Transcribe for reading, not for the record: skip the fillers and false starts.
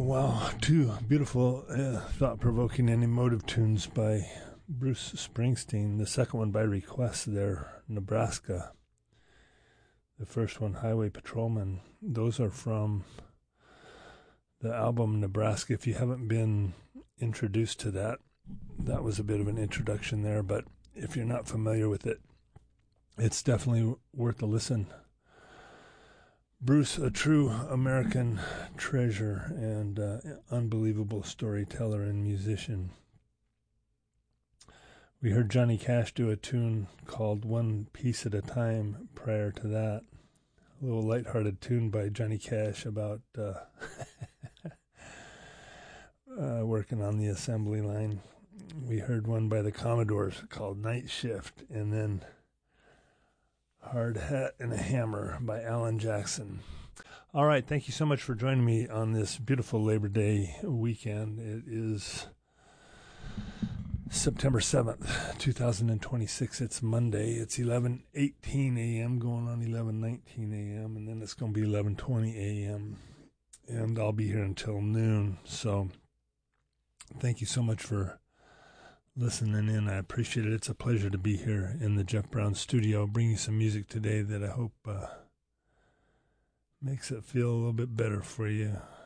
Wow, two beautiful, thought-provoking and emotive tunes by Bruce Springsteen. The second one by request there, Nebraska. The first one, Highway Patrolman. Those are from the album Nebraska. If you haven't been introduced to that, that was a bit of an introduction there, but if you're not familiar with it, it's definitely worth a listen. Bruce, a true American treasure and unbelievable storyteller and musician. We heard Johnny Cash do a tune called One Piece at a Time prior to that. A little lighthearted tune by Johnny Cash about working on the assembly line. We heard one by the Commodores called Night Shift, and then Hard Hat and a Hammer by Alan Jackson. All right, thank you so much for joining me on this beautiful Labor Day weekend. It is September 7th, 2026. It's Monday. It's 11:18 a.m. going on 11:19 a.m. and then it's going to be 11:20 a.m. and I'll be here until noon. So thank you so much for listening in. I appreciate it. It's a pleasure to be here in the Jeff Brown studio, bringing some music today that I hope makes it feel a little bit better for you.